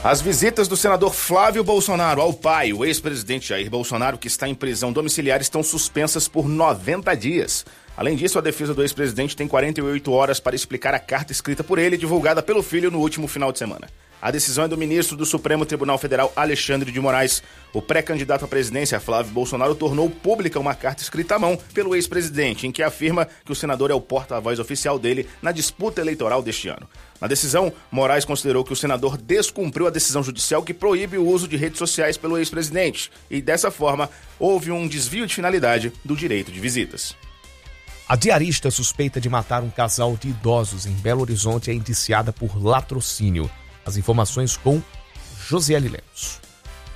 As visitas do senador Flávio Bolsonaro ao pai, o ex-presidente Jair Bolsonaro, que está em prisão domiciliar, estão suspensas por 90 dias. Além disso, a defesa do ex-presidente tem 48 horas para explicar a carta escrita por ele, divulgada pelo filho no último final de semana. A decisão é do ministro do Supremo Tribunal Federal, Alexandre de Moraes. O pré-candidato à presidência, Flávio Bolsonaro, tornou pública uma carta escrita à mão pelo ex-presidente, em que afirma que o senador é o porta-voz oficial dele na disputa eleitoral deste ano. Na decisão, Moraes considerou que o senador descumpriu a decisão judicial que proíbe o uso de redes sociais pelo ex-presidente e, dessa forma, houve um desvio de finalidade do direito de visitas. A diarista suspeita de matar um casal de idosos em Belo Horizonte é indiciada por latrocínio. As informações com Josiele Lemos.